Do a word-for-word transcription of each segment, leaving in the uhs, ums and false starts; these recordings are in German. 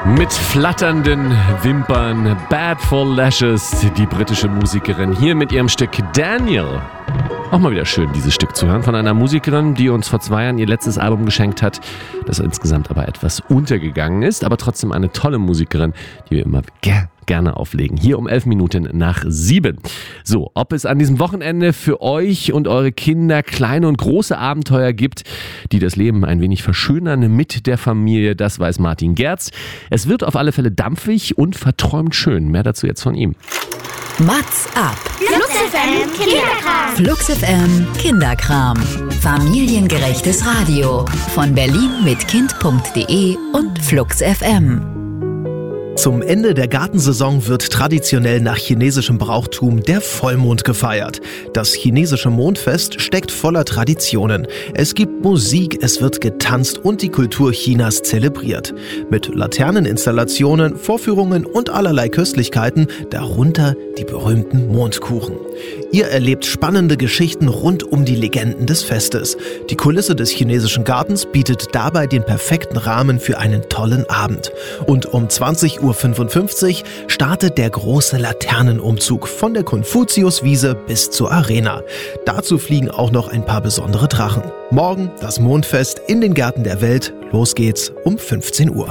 Mit flatternden Wimpern, Bad for Lashes, die britische Musikerin, hier mit ihrem Stück Daniel. Auch mal wieder schön, dieses Stück zu hören von einer Musikerin, die uns vor zwei Jahren ihr letztes Album geschenkt hat, das insgesamt aber etwas untergegangen ist, aber trotzdem eine tolle Musikerin, die wir immer ger- gerne auflegen. Hier um elf Minuten nach sieben. So, ob es an diesem Wochenende für euch und eure Kinder kleine und große Abenteuer gibt, die das Leben ein wenig verschönern mit der Familie, das weiß Martin Gerz. Es wird auf alle Fälle dampfig und verträumt schön. Mehr dazu jetzt von ihm. Mats ab. Flux F M Kinderkram. Flux F M Kinderkram. Familiengerechtes Radio. Von Berlin mit Kind punkt de und Flux F M. Zum Ende der Gartensaison wird traditionell nach chinesischem Brauchtum der Vollmond gefeiert. Das chinesische Mondfest steckt voller Traditionen. Es gibt Musik, es wird getanzt und die Kultur Chinas zelebriert. Mit Laterneninstallationen, Vorführungen und allerlei Köstlichkeiten, darunter die berühmten Mondkuchen. Ihr erlebt spannende Geschichten rund um die Legenden des Festes. Die Kulisse des chinesischen Gartens bietet dabei den perfekten Rahmen für einen tollen Abend. Und um zwanzig Uhr fünfundfünfzig startet der große Laternenumzug von der Konfuziuswiese bis zur Arena. Dazu fliegen auch noch ein paar besondere Drachen. Morgen das Mondfest in den Gärten der Welt. Los geht's um fünfzehn Uhr.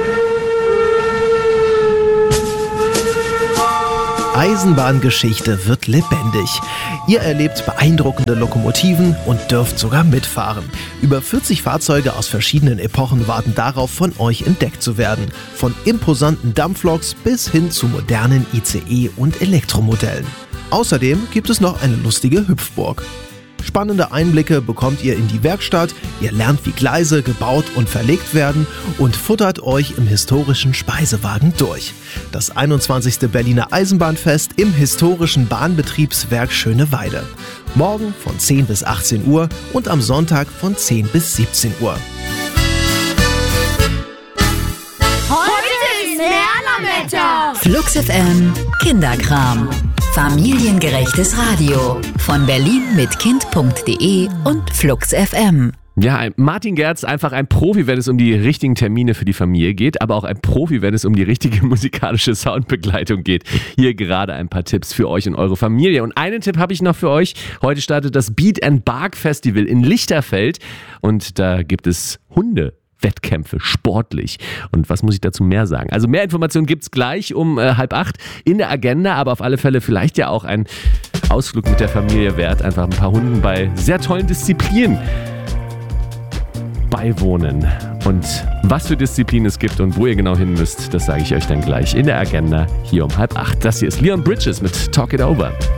Eisenbahngeschichte wird lebendig. Ihr erlebt beeindruckende Lokomotiven und dürft sogar mitfahren. Über vierzig Fahrzeuge aus verschiedenen Epochen warten darauf, von euch entdeckt zu werden. Von imposanten Dampfloks bis hin zu modernen I C E- und Elektromodellen. Außerdem gibt es noch eine lustige Hüpfburg. Spannende Einblicke bekommt ihr in die Werkstatt, ihr lernt, wie Gleise gebaut und verlegt werden und futtert euch im historischen Speisewagen durch. Das einundzwanzigste Berliner Eisenbahnfest im historischen Bahnbetriebswerk Schöneweide. Morgen von zehn bis achtzehn Uhr und am Sonntag von zehn bis siebzehn Uhr. Heute ist Lernerwetter. Flux F M Kinderkram. Familiengerechtes Radio. Von Berlin mit Kind punkt de und Flux F M. Ja, Martin Gerz, einfach ein Profi, wenn es um die richtigen Termine für die Familie geht, aber auch ein Profi, wenn es um die richtige musikalische Soundbegleitung geht. Hier gerade ein paar Tipps für euch und eure Familie. Und einen Tipp habe ich noch für euch. Heute startet das Beat and Bark Festival in Lichterfeld und da gibt es Hunde. Wettkämpfe, sportlich. Und was muss ich dazu mehr sagen? Also mehr Informationen gibt's gleich um äh, halb acht in der Agenda, aber auf alle Fälle vielleicht ja auch ein Ausflug mit der Familie wert. Einfach ein paar Hunden bei sehr tollen Disziplinen beiwohnen. Und was für Disziplinen es gibt und wo ihr genau hin müsst, das sage ich euch dann gleich in der Agenda hier um halb acht. Das hier ist Leon Bridges mit Talk It Over.